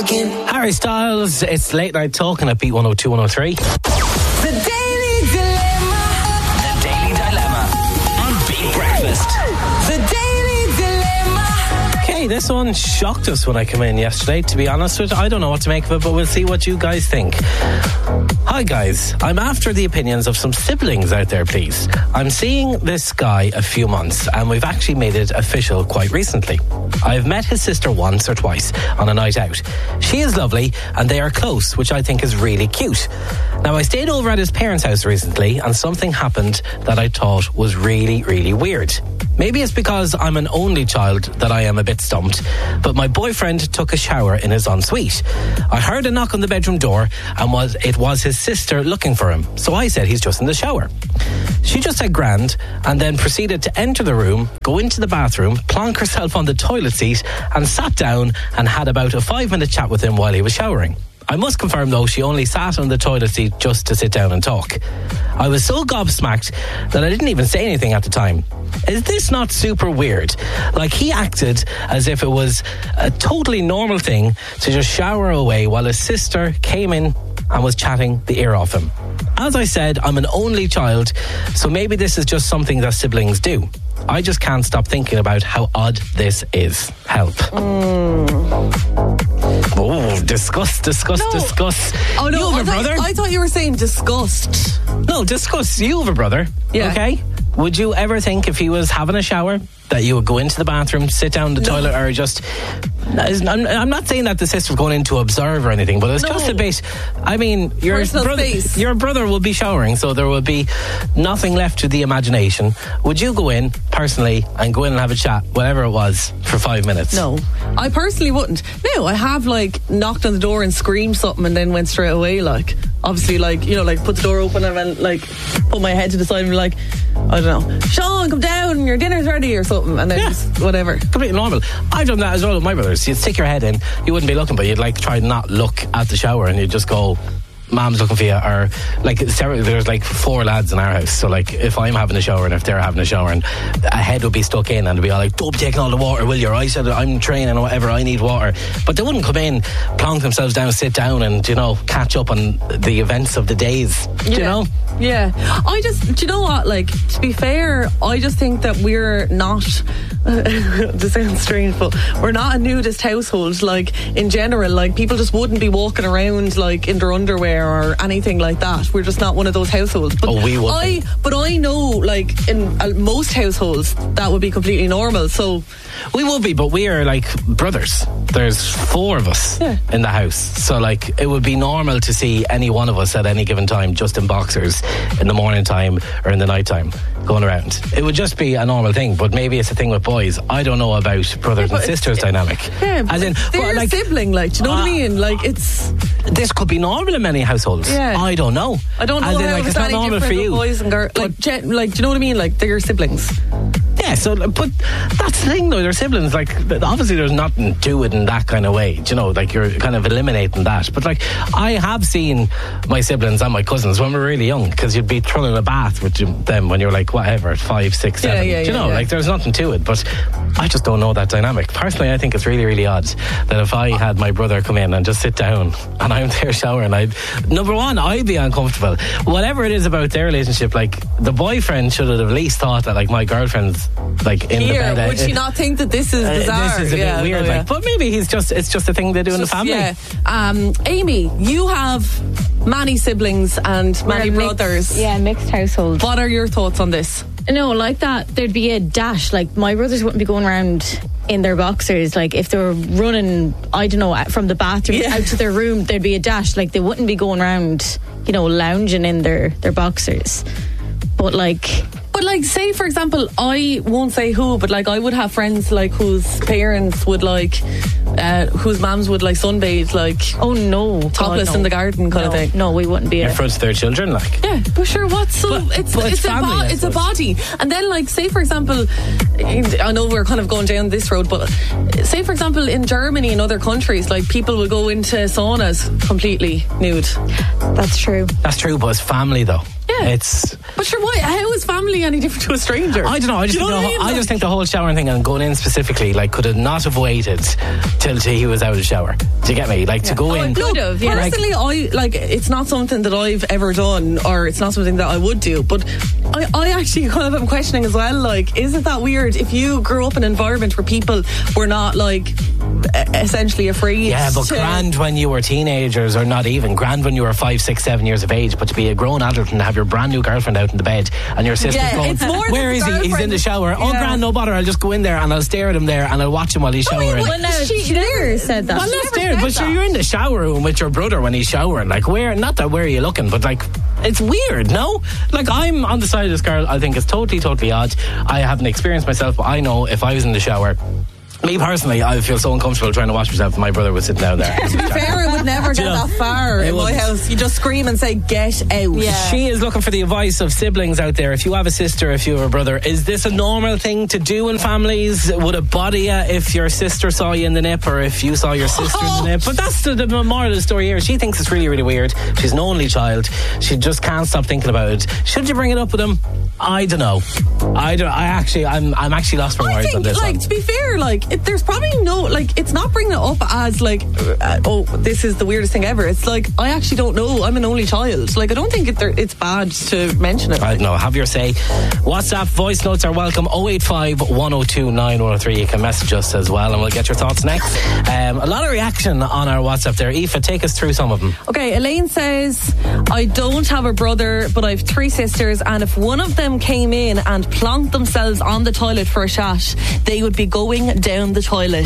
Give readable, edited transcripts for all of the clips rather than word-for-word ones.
weekend. Harry Styles, it's Late Night Talking at Beat 102 103. The Daily Dilemma. The Daily Dilemma on Beat Breakfast. The Daily Dilemma. Okay, this one shocked us when I came in yesterday, to be honest with you. I don't know what to make of it, but we'll see what you guys think. Hi guys, I'm after the opinions of some siblings out there, please. I'm seeing this guy a few months and we've actually made it official quite recently. I've met his sister once or twice on a night out. She is lovely and they are close, which I think is really cute. Now, I stayed over at his parents' house recently and something happened that I thought was really, really weird. Maybe it's because I'm an only child that I am a bit stumped, but my boyfriend took a shower in his ensuite. I heard a knock on the bedroom door and it was his sister looking for him, so I said he's just in the shower. She just said grand and then proceeded to enter the room, go into the bathroom, plonk herself on the toilet seat and sat down and had about a 5-minute chat with him while he was showering. I must confirm though, she only sat on the toilet seat just to sit down and talk. I was so gobsmacked that I didn't even say anything at the time. Is this not super weird? Like, he acted as if it was a totally normal thing to just shower away while his sister came in and was chatting the ear off him. As I said, I'm an only child, so maybe this is just something that siblings do. I just can't stop thinking about how odd this is. Help. Oh, discuss. Oh no, You have a brother? I thought you were saying disgust. No, discuss. You have a brother. Yeah. Okay? Would you ever think if he was having a shower that you would go into the bathroom, sit down in the toilet, or just... I'm not saying that the sister's going in to observe or anything, but it's just a bit... I mean, your brother will be showering, so there will be nothing left to the imagination. Would you go in, personally, and go in and have a chat, whatever it was, for 5 minutes? No, I personally wouldn't. No, I have, knocked on the door and screamed something and then went straight away, obviously, put the door open and then, put my head to the side and be like, I don't know, Sean, come down, your dinner's ready or something, and then just whatever. Completely normal. I've done that as well with my brothers. You'd stick your head in, you wouldn't be looking, but you'd try not look at the shower and you'd just go, Mom's looking for you, or there's 4 lads in our house, so if I'm having a shower and if they're having a shower and a head would be stuck in and they'd be all like, don't be taking all the water, will you? I said I'm training or whatever, I need water, but they wouldn't come in, plonk themselves down, sit down and catch up on the events of the days. You know? Yeah. Do you know what, to be fair, I just think that we're not this sounds strange, but we're not a nudist household, in general, people just wouldn't be walking around in their underwear or anything like that. We're just not one of those households. But we would but I know in most households that would be completely normal, so we would be, but we are brothers. There's 4 of us in the house, so it would be normal to see any one of us at any given time just in boxers in the morning time or in the night time going around. It would just be a normal thing, but maybe it's a thing with boys. I don't know about brothers and sisters dynamic. Yeah, as in, they're a sibling, do you know what I mean? It's... This could be normal in many households. Yeah. I don't know. I don't know how it's not normal for you. Boys and girls, do you know what I mean? They're siblings. Yeah, but that's the thing though, they're siblings. Obviously there's nothing to it in that kind of way. You're kind of eliminating that. But I have seen my siblings and my cousins when we were really young, because you'd be thrown in a bath with them when you're 5, 6, 7. There's nothing to it. But I just don't know that dynamic. Personally, I think it's really, really odd that if I had my brother come in and just sit down and I'm there showering, number one, I'd be uncomfortable. Whatever it is about their relationship, the boyfriend should have at least thought that my girlfriend's in here, the bed. would she not think that this is bizarre? This is a bit weird. But maybe it's just a thing they do in the family. Yeah. Amy, you have many siblings and many brothers. Mixed household. What are your thoughts on this? No, there'd be a dash. My brothers wouldn't be going around in their boxers. If they were running, I don't know, from the bathroom out to their room, there'd be a dash. They wouldn't be going around, lounging in their boxers. But say for example, I won't say who, but I would have friends whose parents would whose mums would sunbathe, oh no, topless in the garden kind of thing. No, we wouldn't be in front of their children, yeah, but sure, it's a body. And then say for example, I know we're kind of going down this road, but say for example in Germany and other countries, people will go into saunas completely nude. That's true, but it's family though. Yeah. It's But sure, why? How is family any different to a stranger? I don't know. I just, Do you know what I mean? I just think the whole showering thing and going in specifically, like, could have not have waited till he was out of the shower. Do you get me? Like, to go in. Could have, yeah. Personally, I like it's not something that I've ever done, or it's not something that I would do. But I actually kind of am questioning as well. Like, isn't that weird? If you grew up in an environment where people were not like essentially afraid. Yeah, but grand when you were teenagers, or not even grand when you were 5, 6, 7 years of age. But to be a grown adult and have your brand new girlfriend out in the bed and your sister's Yeah, going, it's more than where the is he? He's in girlfriend. the shower. Oh, Yeah. grand, no bother. I'll just go in there and I'll stare at him there and I'll watch him while he's showering. Well, no, she never said that. Well, She not never there, said but sure, you're in the shower room with your brother when he's showering. Like, where? Not that where are you looking, but like, it's weird, no? Like, I'm on the side of this girl. I think it's totally odd. I haven't experienced myself, but I know if I was in the shower, me personally, I would feel so uncomfortable trying to wash myself if my brother was sitting down there. To be fair, it would never get you know, that far it in my wouldn't. house. You just scream and say, "Get out!" Yeah. She is looking for the advice of siblings out there. If you have a sister, if you have a brother, is this a normal thing to do in families? Would it bother you if your sister saw you in the nip, or if you saw your sister in the nip? But that's the moral of the story here. She thinks it's really weird. She's an only child. She just can't stop thinking about it. Should you bring it up with him? I don't know. I'm actually lost for I words think, on this like, one. to be fair, like, there's probably no, like, it's not bringing it up as, like, oh, this is the weirdest thing ever. It's like, I actually don't know. I'm an only child. Like, I don't think it's bad to mention it. I don't know. Have your say. WhatsApp voice notes are welcome. 085 102 913. You can message us as well, and we'll get your thoughts next. A lot of reaction on our WhatsApp there. Aoife, take us through some of them. Okay, Elaine says, I don't have a brother, but I have 3 sisters, and if one of them came in and plonked themselves on the toilet for a chat, they would be going down the toilet.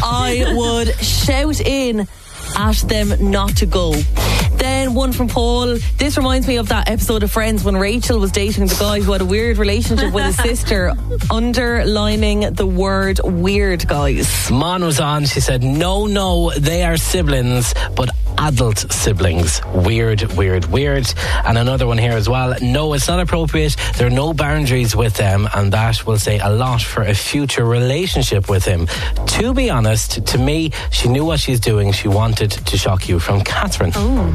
I would shout in at them not to go. Then one from Paul. This reminds me of that episode of Friends when Rachel was dating the guy who had a weird relationship with his sister, underlining the word weird, guys. Mon was on. She said, no, they are siblings, but adult siblings. Weird. And another one here as well. No, it's not appropriate. There are no boundaries with them, and that will say a lot for a future relationship with him. To be honest, to me, she knew what she's doing. She wanted to shock you. From Catherine.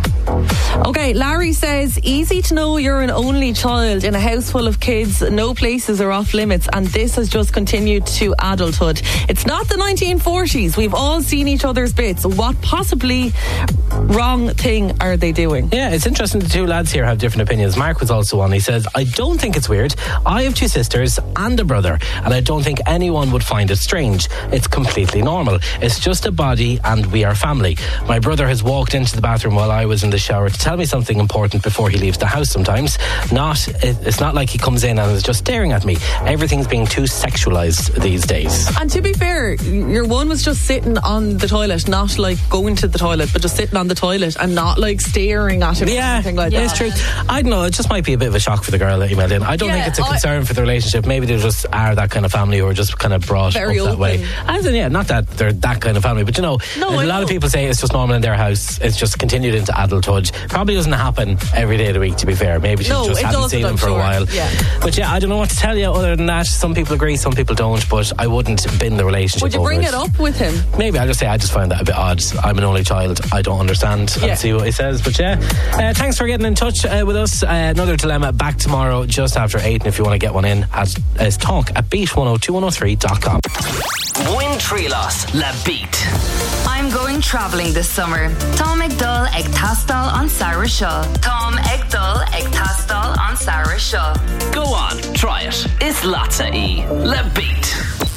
Okay, Larry says, easy to know you're an only child in a house full of kids. No places are off limits, and this has just continued to adulthood. It's not the 1940s. We've all seen each other's bits. What possibly wrong thing are they doing? Yeah, it's interesting. The two lads here have different opinions. Mark was also on. He says, I don't think it's weird. I have 2 sisters and a brother, and I don't think anyone would find it strange. It's completely normal. It's just a body, and we are family. My brother has walked into the bathroom while I was in the shower to tell me something important before he leaves the house sometimes. It's not like he comes in and is just staring at me. Everything's being too sexualized these days. And to be fair, your one was just sitting on the toilet, not like going to the toilet, but just sitting on the toilet and not like staring at him or something like that. It's true. I don't know, it just might be a bit of a shock for the girl that emailed in. I don't think it's a concern for the relationship. Maybe they just are that kind of family who are just kind of brought Very up that open. way. As in, yeah, not that they're that kind of family, but you know, I a lot of know. people say it's just normal in their house. It's just continued into adulthood. Probably doesn't happen every day of the week, to be fair. Maybe she No, just it hasn't doesn't, seen him I'm for a sure. while. Yeah. But yeah, I don't know what to tell you other than that. Some people agree, some people don't, but I wouldn't bin the relationship. Would you over bring it up with him? Maybe I'll just say I just find that a bit odd. I'm an only child. I don't understand. Yeah. And see what he says. But yeah, thanks for getting in touch with us. Another dilemma back tomorrow just after 8. And if you want to get one in, as talk at beat102103.com. Win Trilos La Beat. I'm going travelling this summer. Tom McDull ag tastal on Sarah Shaw. Tom McDull ag tastal on Sarah Shaw. Go on, try it. It's Latza E. La Beat.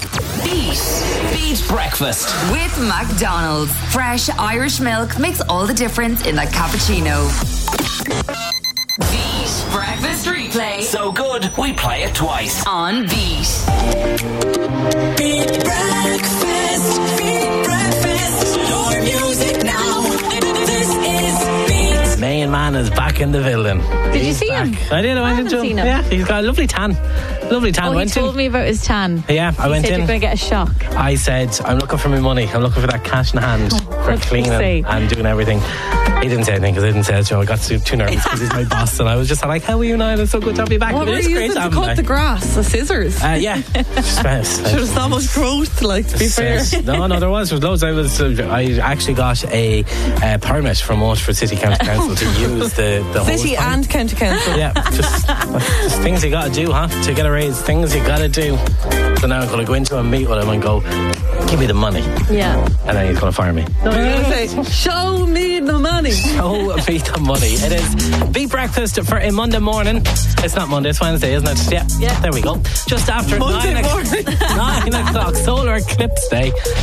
Beat breakfast. With McDonald's. Fresh Irish milk makes all the difference in that cappuccino. Beat breakfast replay So good, we play it twice. on Beat. Beat breakfast. Your music now. This is Beat. Main man is back in the building. Did you see him? I did. I went haven't into him. seen him. Yeah, he's got a lovely tan. Lovely tan. Oh, he went told in. me about his tan. Yeah, I went He said in. you're going to get a shock. I said, I'm looking for my money. I'm looking for that cash in hand for what did he say? cleaning and doing everything. He didn't say anything because I didn't say it. So I got too nervous because he's my boss, and I was just like, "How are you, Niall? It's so good to have you back." What But were it is you great using to having cut you the back. grass? The scissors? Yeah. Should have so much growth, like, to be fair. No, there was loads. I actually got a permit from Waterford City County Council to use the whole City thing. and County Council. Yeah, just things you got to do, huh? To get a raise, things you got to do. So now I'm going to go into a meet with him and go, give me the money. Yeah. And then he's going to fire me. No, you're going to say, show me the money. Show me the money. It is Beat Breakfast for a Monday morning. It's not Monday, it's Wednesday, isn't it? Yeah, there we go. Just after Monday 9 morning. 9 o'clock, solar eclipse day.